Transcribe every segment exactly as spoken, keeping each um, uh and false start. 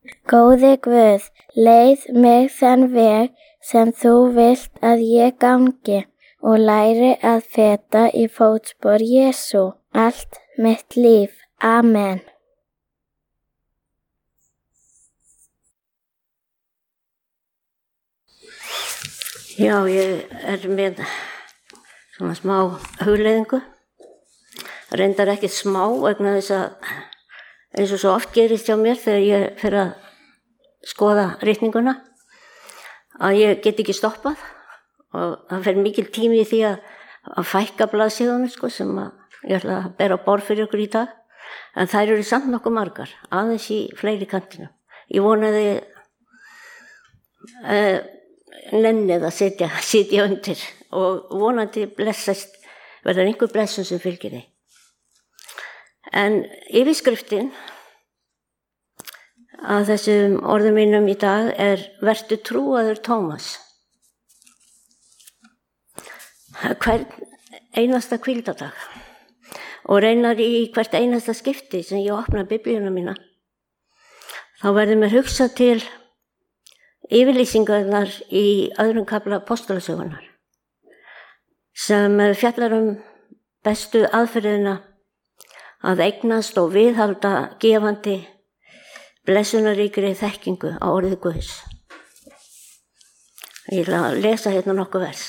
Góði Guð, leið mig þann veg sem þú vilt að ég gangi og læri að feta í fótspor Jesú allt mitt líf. Amen. Já, ég er með svona smá hugleiðingu. Reyndar ekki smá vegna þess að eins og svo oft gerist hjá mér þegar ég fer að skoða ritninguna að ég get ekki stoppað og það fer mikil tími í því að, að fækka blaðsíðunum sko, sem að ég ætla að bera á borð fyrir ykkur í dag, en þær eru samt nokkuð margar, aðeins í fleiri kantinu. Ég vonaði uh, nennið að sitja, sitja undir og vonandi blessast, verður einhver blessun sem fylgir því. En yfirskriftin að þessum orðum mínum í dag er vertu trúaður Tómas. Hvern einasta hvíldardag og reynar í hvert einasta skipti sem ég opna biblíuna mína, þá verður mér hugsað til yfirlýsingarnar í öðrum kafla Apostolasögunnar sem fjallar um bestu aðferðina að eignast og viðhalda gefandi blessunaríkri þekkingu á orði Guðs. Ég ætla að lesa hérna nokkuð vers.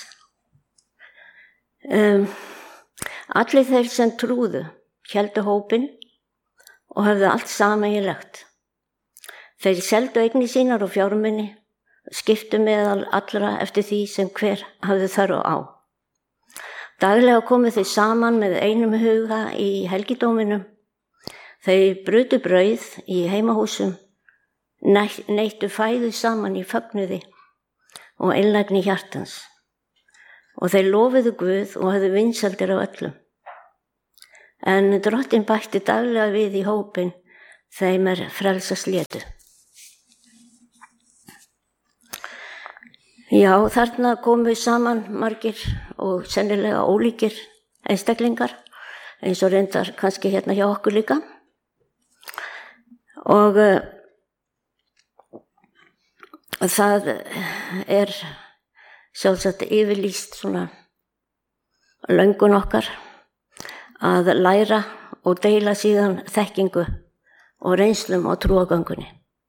Um, allir þeir sem trúðu héldu hópinn og höfðu allt sameiginlegt. Þeir seldu eignir sínar og fjármuni, skiptu meðal allra eftir því sem hver hafði þörf á. Daglega komu þau saman með einum huga í helgidóminum. Þau brutu brauð í heimahúsum, neittu fæðu saman í fögnuði og einlægni hjartans. Og þeir lofuðu Guð og höfðu vinsældir af öllum. En Drottinn bætti daglega við í hópinn þeim er frelsast létu. Já, þarna komu saman margir og sennilega ólíkir einstaklingar, eins og reyndar kannski hérna hjá okkur líka. Og uh, það er sjálfsagt yfirlýst svona löngun okkar að læra og deila síðan þekkingu og reynslum á trúagöngunni.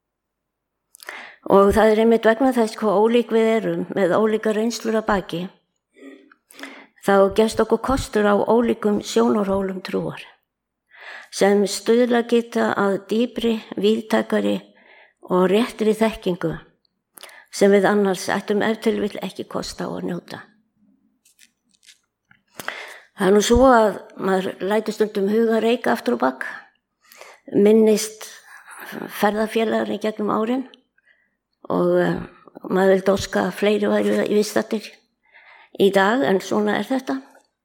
Og það er einmitt vegna þess hvað ólík við erum með ólíka reynslur að baki, þá gefst okkur kostur á ólíkum sjónarhólum trúar, sem stuðla geta að dýpri, víðtækari og réttri þekkingu sem við annars ættum ef til vill ekki kosta á að njóta. Það er nú svo að maður lætur stundum huga reika aftur og bak, minnist ferðafélagar í gegnum árin og uh, maður vildi óska að fleiri væru í viðstaddir í dag, en svona er þetta.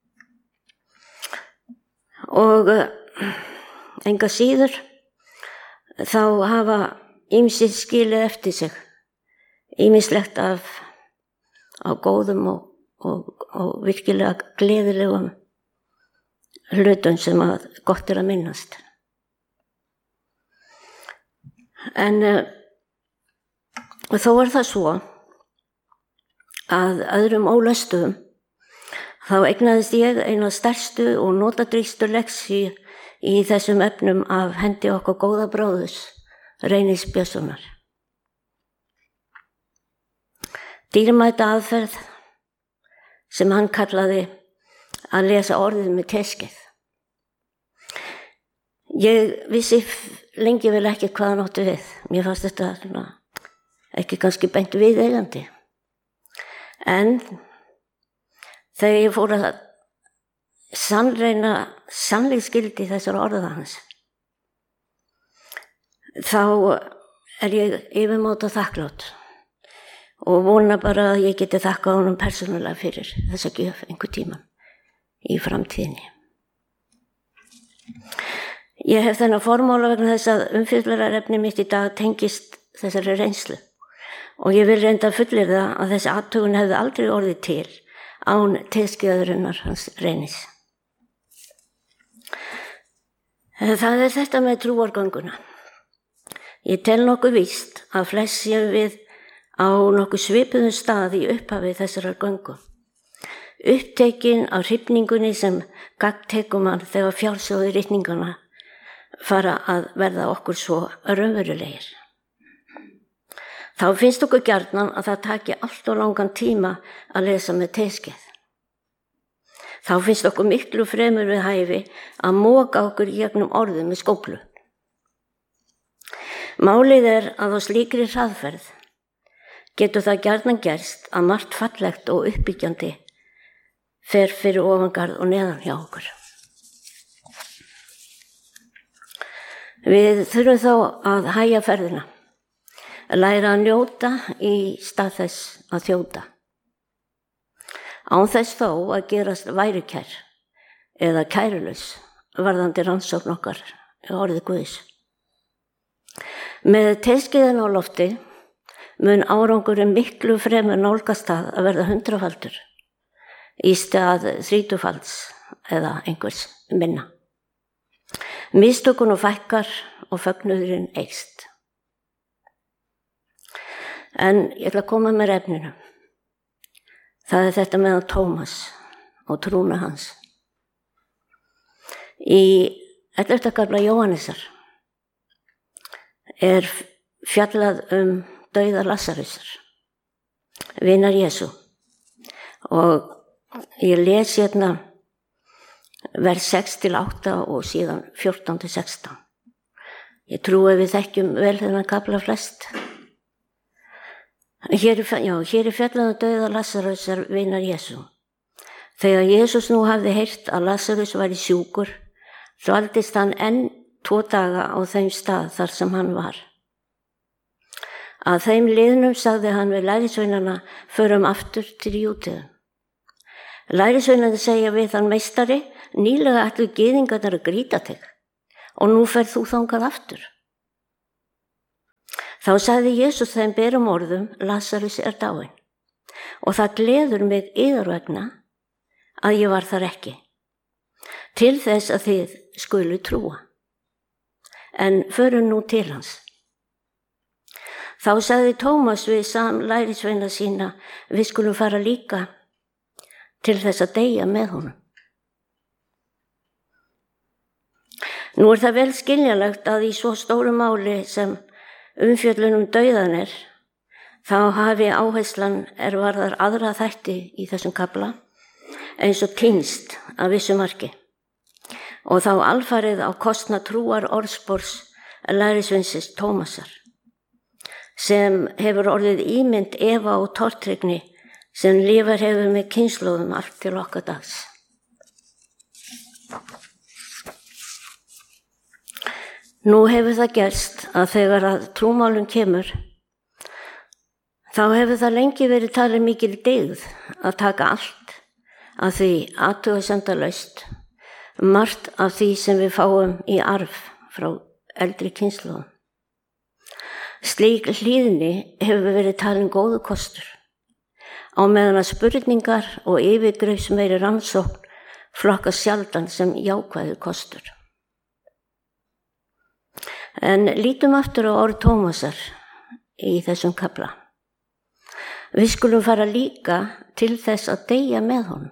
Og uh, enga síður þá hafa ýmsir skilið eftir sig ýmislegt af á góðum og, og, og virkilega gleðilegum hlutum sem að gott er að minnast. En uh, og þó er það svo að öðrum ólöstuðum þá eignaðist ég eina stærstu og notadrýstu leksíu í þessum efnum af hendi okkar góða bróðurs, Reynis Björnssonar. Dýrmæta aðferð sem hann kallaði að lesa orðið með teskeið. Ég vissi lengi vel ekki hvað hann átti við. Mér fannst þetta svona ekki kannski beint viðeigandi. En þegar ég fór að sannreina sannleiksgildi þessar orða hans, þá er ég yfirmáta þakklátt og vona bara að ég geti þakkað honum persónulega fyrir þessa gjöf einhver tíma í framtíðinni. Ég hef þennan formála vegna þess að umfjöllunarefni mitt í dag tengist þessari reynslu. Og ég vil reynda að fullyrða að þessi athugun hefði aldrei orðið til án teskeiðarinnar hans Reynis. Það er þetta með trúargönguna. Ég tel nokkuð víst að flest séum við á nokkuð svipuðum stað í upphafi þessarar göngu. Upptekin á hrifningunni sem gagntekur mann þegar fjársjóði ritningana fara að verða okkur svo raunverulegir. Þá finnst okkur gjarnan að það taki allt og langan tíma að lesa með teskeið. Þá finnst okkur miklu fremur við hæfi að moka okkur gegnum orðum með skóflu. Málið er að á slíkri hraðferð getur það gjarnan gerst að margt fallegt og uppbyggjandi fer fyrir ofangarð og neðan hjá okkur. Við þurfum þá að hægja ferðina, að læra að njóta í stað þess að þjóta. Án þess þó að gerast værukær eða kærulaus varðandi rannsókn okkar orðið Guðs. Með teskeiðan á lofti mun árangurinn miklu fremur nálgast það að verða hundrafaldur í stað þrítufalds eða einhvers minna. Mistökun og fækkar og fögnuðurinn eykst. En ég ætla að koma með efninu. Það er þetta með Tómas og trúna hans. Í ellefta kafla Jóhannesar er fjallað um dauða Lasarusar, vinar Jesú. Og ég les hérna vers sex til átta og síðan fjórtán til sextán. Ég trúi við þekkjum vel þennan kafla flest. Hér er, já, hér er fjallað um dauða Lasarusar, vinar Jesú. Þegar Jesús nú hafði heyrt að Lasarus væri sjúkur, dvaldist hann enn tvo daga á þeim stað þar sem hann var. Að þeim liðnum sagði hann við lærisveinana, förum aftur til Júdeu. Lærisveinarnir segja við hann, meistari, nýlega ætlu gyðingarnir að grýta þig og nú ferð þú þangað aftur. Þá sagði Jesús þeim berum orðum, Lasarus er dáinn og það gleður mig yður vegna að ég var þar ekki, til þess að þið skulu trúa. En förum nú til hans. Þá sagði Tómas við samlærisveina sína, við skulum fara líka til þess að deyja með honum. Nú er það vel skiljanlegt að í svo stóru máli sem umfjöllunum dauðan er, þá hafi áherslan er varðar aðra þætti í þessum kafla, eins og týnst af vissu marki. Og þá alfarið á kostnað trúar orðspors lærisveinsins Tómasar, sem hefur orðið ímynd efa og tortryggni sem lifar hefur með kynslóðum allt til okkar dags. Nú hefur það gerst að þegar að trúmálum kemur, þá hefur það lengi verið talið mikil dyggð að taka allt af því athugasemdalaust, margt af því sem við fáum í arf frá eldri kynslóðum. Slík hlýðni hefur verið talin góðu kostur, á meðan að spurningar og yfirgripsmeiri rannsókn flokkast sjaldan sem jákvæður kostur. En lítum aftur á orð Tómasar í þessum kafla. Við skulum fara líka til þess að deyja með honum.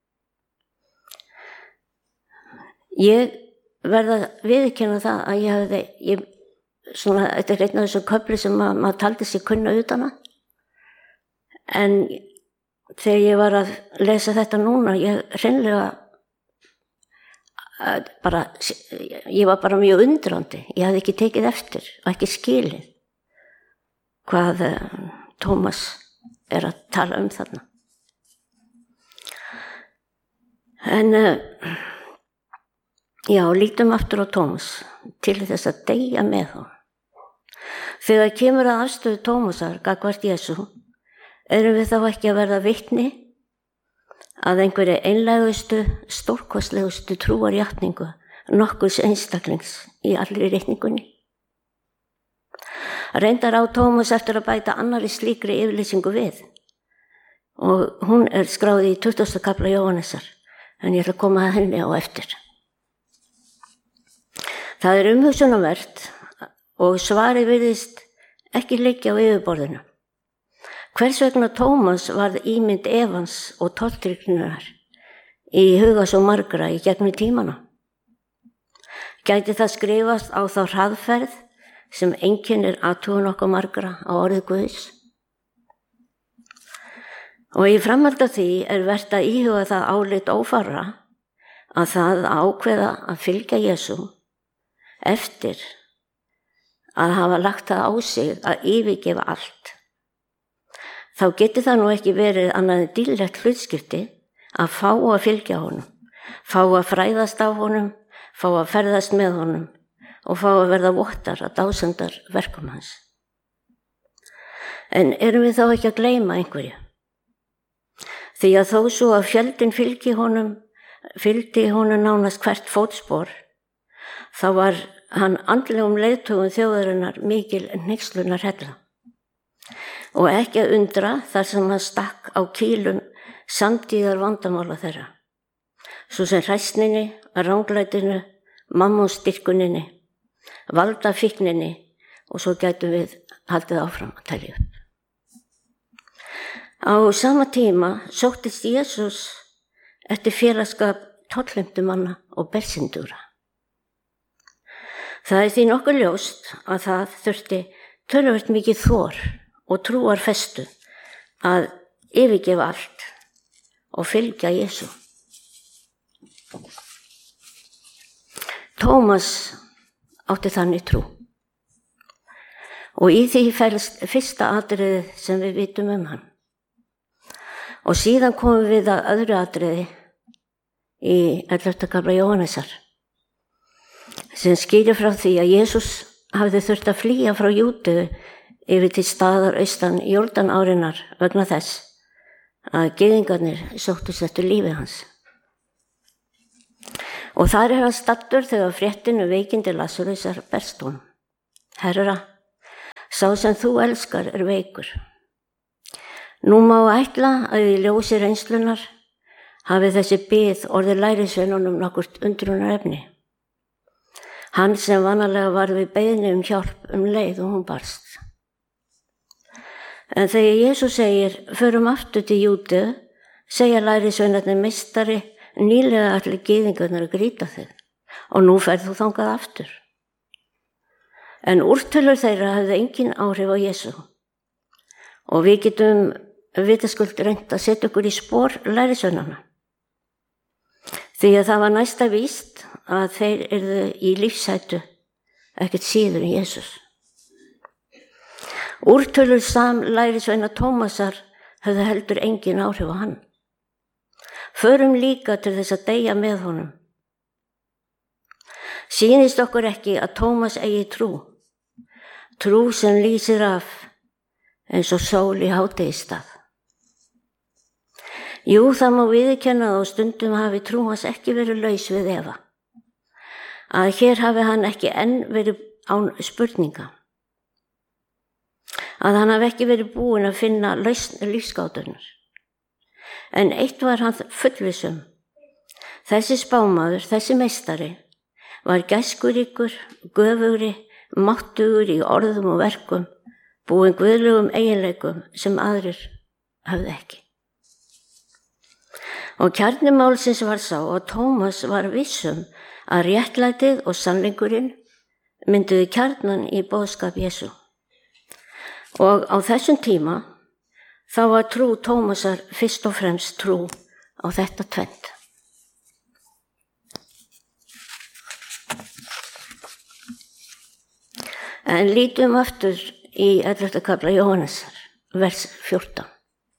Ég verða viðurkenna það að ég hefði, ég, svona, þetta er einn af þessum köfli sem maður mað taldi sig kunna utan að. En þegar ég var að lesa þetta núna, ég hreinlega bara, ég var bara mjög undrandi. Ég hafði ekki tekið eftir og ekki skilið hvað Tómas er að tala um þarna. En já, lítum aftur á Tómas til þess að deyja með honum. Þegar kemur að afstöðu Tómasar gagnvart Jesú, erum við þá ekki að verða vitni að einhverju einlægustu, stórkostlegustu trúarjátningu nokkurs einstaklings í allri reikningunni. Reyndar á Tómas eftir að bæta annarri slíkri yfirlýsingu við og hún er skráð í tuttugasta kafla Jóhannesar, en ég ætla að koma að henni á eftir. Það er umhugsunarvert og svari virðist ekki liggja á yfirborðinu. Hvers vegna Tómas varð ímynd efans og tortrygninnar í huga svo margra í gegnum tímana? Gæti það skrifast á þá hraðferð sem einkennir athugun okkar margra á orðið Guðs? Og í framhaldi af því er vert að íhuga það álit ófárra að það ákveða að fylgja Jesú eftir að hafa lagt það á sig að yfirgefa allt. Þá geti það nú ekki verið annað en dýrlegt hlutskipti að fá að fylgja honum, fá að fræðast af honum, fá að ferðast með honum og fá að verða vottar að dásendar verkum hans. En erum við þá ekki að gleyma einhverju? Því að þó svo að fjöldin fylgi honum, fylgdi honum nánast hvert fótspor, þá var hann andlegum leiðtogum þjóðarinnar mikil hneykslunar hella. Og ekki að undra þar sem hann stakk á kýlum samtíðar vandamála þeirra, svo sem hræsninni, ranglætinu, mammonsdýrkuninni, valdafíkninni og svo gætum við haldið áfram að telja upp. Á sama tíma sóttist Jesús eftir félagsskap tollheimtumanna og bersindúra. Það er því nokkuð ljóst að það þurfti töluvert mikið þor og trúarfestu að yfirgefa allt og fylgja Jesú. Tómas átti þannig trú. Og í því felst fyrsta atriði sem við vitum um hann. Og síðan komum við að öðru atriði í ellefta kafla Jóhannesar, sem skýrir frá því að Jesús hafði þurft að flýja frá Júdeu yfir til staðar austan Jórdan árinnar vegna þess að gyðingarnir sóttust eftir lífi hans. Og þar er hann staddur þegar fréttin um veikindi Lasarusar berst honum. Herra, sá sem þú elskar er veikur. Nú má ætla að í ljósi reynslunar hafi þessi bið orðið lærisveinunum nokkurt undrunarefni. Hann sem vanalega var við beiðni um hjálp um leið og hún barst. En þegar Jesús segir, förum aftur til Júdeu, segja lærisveinarnir meistari, nýlega allir gyðingarnir að grýta þig og nú ferð þú þangað aftur. En úrtölur þeirra hafði engin áhrif á Jesú og við getum vitaskuld reynt að setja okkur í spor lærisveinanna. Því að það var næsta víst að þeir yrðu í lífshættu ekkert síður en Jesús. Úrtölur sam lærisveina Tómasar höfðu heldur engin áhrif á hann. Förum líka til þess að deyja með honum. Sýnist okkur ekki að Tómas eigi trú, trú sem lýsir af eins og sól í hádegisstað. Jú, það má viðurkenna það og stundum hafi trú hans ekki verið laus við efa. Að hér hafi hann ekki enn verið án spurninga. Að hann hafi ekki verið búinn að finna lausn lífsgátunar. En eitt var hann fullvissum. Þessi spámaður, þessi meistari, var gæskuríkur, göfugri, máttugur í orðum og verkum, búinn guðlegum eiginleikum sem aðrir hafði ekki. Og kjarni málsins var sá að Tómas var vissum að réttlætið og sannleikurinn mynduðu kjarnan í boðskap Jesú. Og á þessum tíma þá var trú Tómasar fyrst og fremst trú á þetta tvennt. En lítum aftur í ellefta kafla Jóhannesar, vers fjórtán.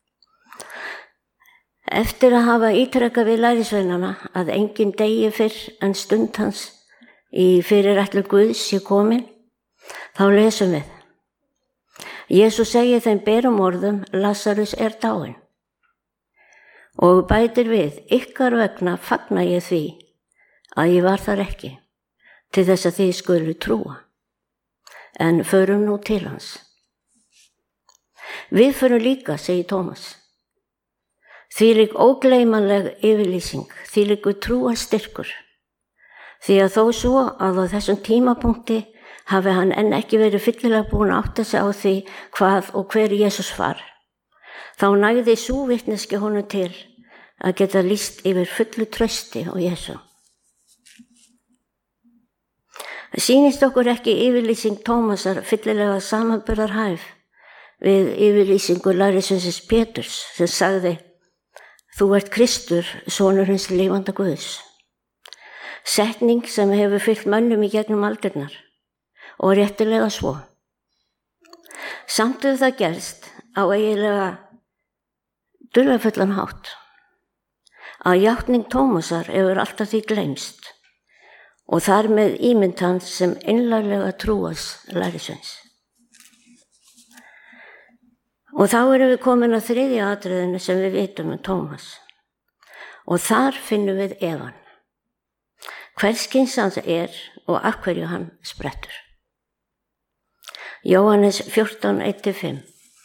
Eftir að hafa ítrekað við lærisveinana að enginn degi fyrr en stund hans í fyrirætlun Guðs sé komin, þá lesum við. Jesús segir þeim berum orðum, Lasarus er dáinn. Og bætir við, ykkar vegna fagna ég því að ég var þar ekki, til þess að þið skulu trúa. En förum nú til hans. Við förum líka, segir Tómas. Þvílík ógleymanleg yfirlýsing, þvílíkur trúarstyrkur. Því að þó svo að á þessum tímapunkti hafi hann enn ekki verið fyllilega búin að átta sig á því hvað og hver Jesús var. Þá nægði sú vitneski honum til að geta lýst yfir fullu trausti á Jesú. Það sýnist okkur ekki yfirlýsing Tómasar fyllilega samanburðarhæf við yfirlýsingu lærisveinsins Péturs sem sagði: Þú ert Kristur, sonur hins lifanda Guðs. Setning sem hefur fylgt mönnum í gegnum aldirnar og réttilega svo. Samt hefur það gerst á eiginlega dularfullan hátt að játning Tómasar hefur alltaf því gleymst og þar með ímynd hans sem einlæglega trúas lærisveins. Og þá erum við komin að þriðja atriðinu sem við vitum um Tómas. Og þar finnum við efan. Hvers kyns hans er og af hverju hann sprettur. Jóhannes fjórtán, eitt til fimm.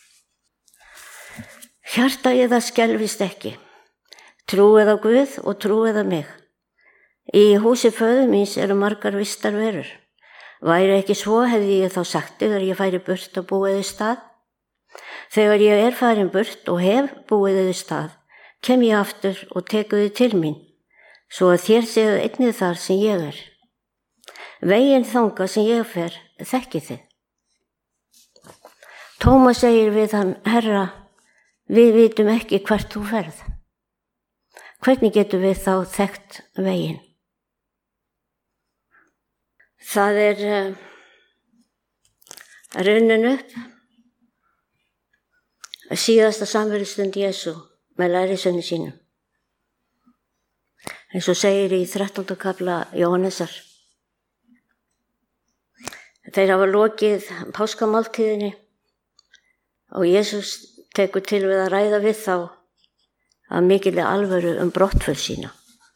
Hjarta ég það skelfist ekki. Trúið á Guð og trúið á mig. Í húsi föður míns eru margar vistar verur. Væri ekki svo hefði ég þá sagt þegar ég færi burt og búið í stað. Þegar ég er farin burt og hef búið í stað, kem ég aftur og teku þið til mín, svo að þér séu einnið þar sem ég er. Veginn þanga sem ég fer, þekkið þið. Tómas segir við hann: Herra, við vitum ekki hvert þú ferð. Hvernig getum við þá þekkt veginn? Það er uh, runnin upp síðasta samverustund Jesú með lærisveinum sínum. Eins og segir í þrettánda kafla Jóhannesar. Þeir hafa lokið páskamáltíðinni og Jesús tekur til við að ræða við þá að mikilli alvöru um brottför sína.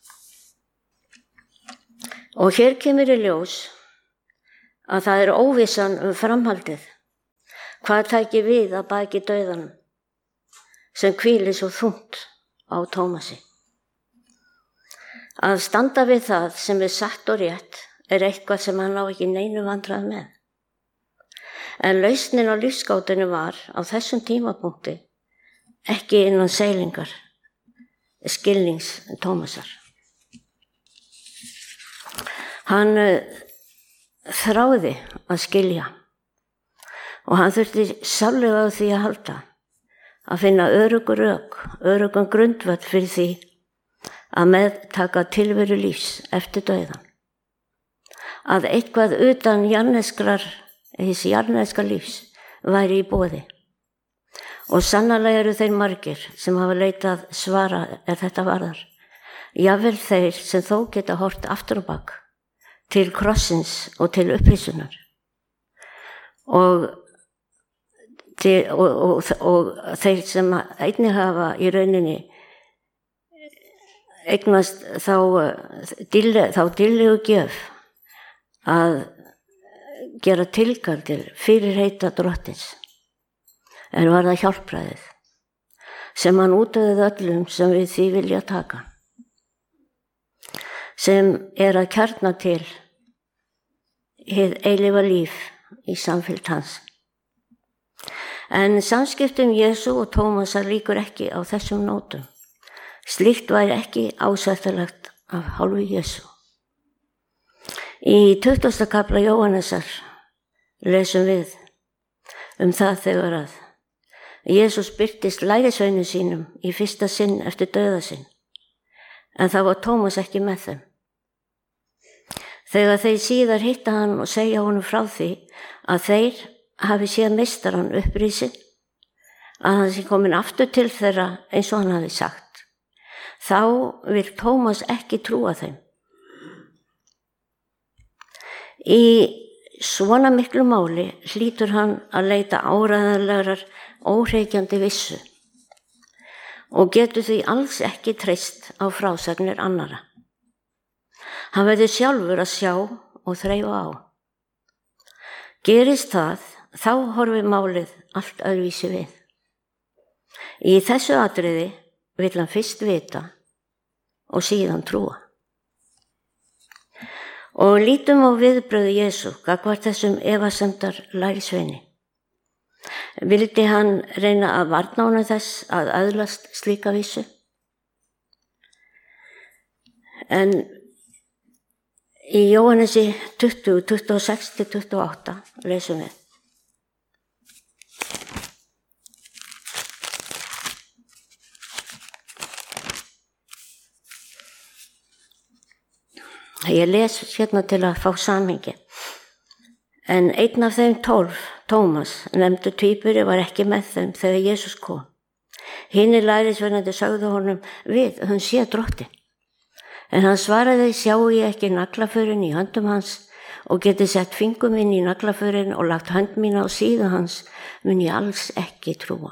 Og hér kemur í ljós að það er óvissan um framhaldið. Hvað tæki við að baki dauðanum sem hvíli svo þungt á Tómasi? Að standa við það sem er satt og rétt er eitthvað sem hann á ekki neinu vandrað með. En lausnin á lífsgátinu var á þessum tímapunkti ekki innan seilingar skilnings Tómasar. Hann þráði að skilja og hann þurfti sárlega á því að halda, að finna örugur rök, örugan grundvöll fyrir því að meðtaka tilveru lífs eftir dauðan. Að eitthvað utan jarneskrar, hins jarneska lífs væri í boði. Og sannarlega eru þeir margir sem hafa leitað svara er þetta varðar. Jafnvel þeir sem þó geta hort aftur og bak til krossins og til upplýsunar. Og, til, og, og, og þeir sem einnig hafa í rauninni eignast þá dýrlegu gjöf að gera tilkall til fyrirheita drottins. En var það hjálpræðið sem hann útöðuð öllum sem við því vilja taka, sem er að kjarna til hið eilífa líf í samfylgd hans. En samskiptum Jesú og Tómasar líkur ekki á þessum nótum. Slíkt væri ekki ásættanlegt af hálfu Jesú. Í tuttugasta kafla Jóhannesar lesum við um það þegar að Jesús birtist lærisveinum sínum í fyrsta sinn eftir dauða sinn, en það var Tómas ekki með þeim. Þegar þeir síðar hitta hann og segja honum frá því að þeir hafi séð meistarann upprísin, að hann sé komin aftur til þeirra eins og hann hafi sagt, þá vil Tómas ekki trúa þeim. Í svona miklu máli hlýtur hann að leita áreiðanlegar óhreykjandi vissu og getur því alls ekki treyst á frásagnir annara. Hann verður sjálfur að sjá og þreifa á. Gerist það, þá horfir málið allt öðruvísi við. Í þessu atriði vill hann fyrst vita og síðan trúa. Og lítum á viðbrögð Jesú gagnvart þessum efasemdar lærisveini. Vildi hann reyna að varna honum þess að öðlast slíka vísu? En í Jóhannesi tuttugu, tuttugu og sex til tuttugu og átta lesum við. Ég les hérna til að fá samhengi. En einn af þeim tólf, Tómas, nefndur Tvíburi, var ekki með þeim þegar Jesús kom. Hinir lærisveinarnir sögðu honum við, hann sé Drottinn. En hann svaraði, sjái ég ekki naglaförin í höndum hans og geti sett fingur minn í naglaförin og lagt hönd mína á síðu hans, mun ég alls ekki trúa.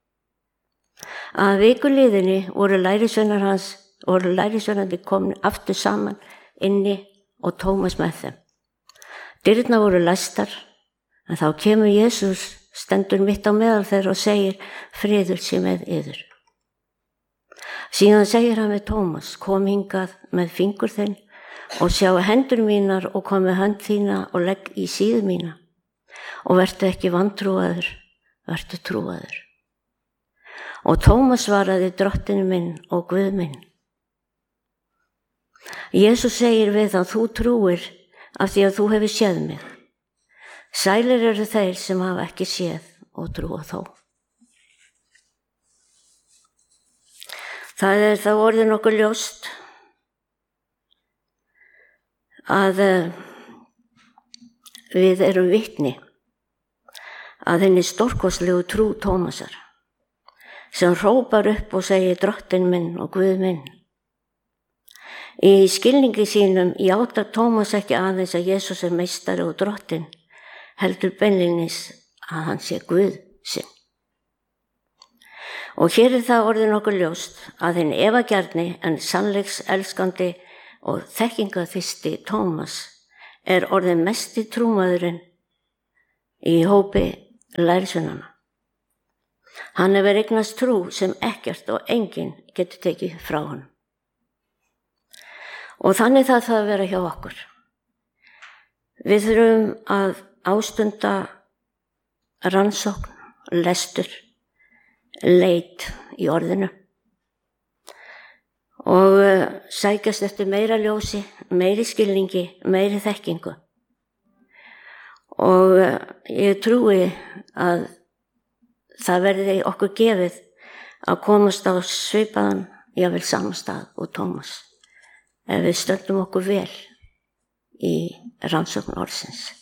Að vikuliðinni voru lærisveinar hans, voru lærisveinarnir komin aftur saman inni og Tómas með þeim. Dyrnar voru læstar, en þá kemur Jesús, stendur mitt á meðal þeirra og segir, friður sé með yður. Síðan segir hann við Tómas, kom hingað með fingur þinn og sjá hendur mínar og kom með hönd þína og legg í síðu mína. Og vertu ekki vantrúaður, vertu trúaður. Og Tómas svaraði, Drottinn minn og Guð minn. Jesús segir við að þú trúir af því að þú hefur séð mig. Sælir eru þeir sem hafa ekki séð og trúa þó. Það er þá orðið nokkuð ljóst að við erum vitni að henni stórkostlegu trú Tómasar sem hrópar upp og segir Drottinn minn og Guð minn. Í skilningi sínum játar Tómas ekki aðeins að Jesús er meistari og Drottinn, heldur beinlínis að hann sé Guð sinn. Og hér er það orðið nokkuð ljóst að hinn efagjarni en sannleiks elskandi og þekkingaþyrsti Tómas er orðið mesti trúmaðurinn í hópi lærisveinanna. Hann hefur eignast trú sem ekkert og enginn getur tekið frá honum. Og þannig það það að vera hjá okkur. Við þurfum að ástunda rannsókn, lestur, leit í orðinu og sækjast eftir meira ljósi, meiri skilningi, meiri þekkingu. Og ég trúi að það verði okkur gefið að komast á svipaðan, jafnvel sama stað og Tómas, ef við stöndum okkur vel í rannsókn orðsins.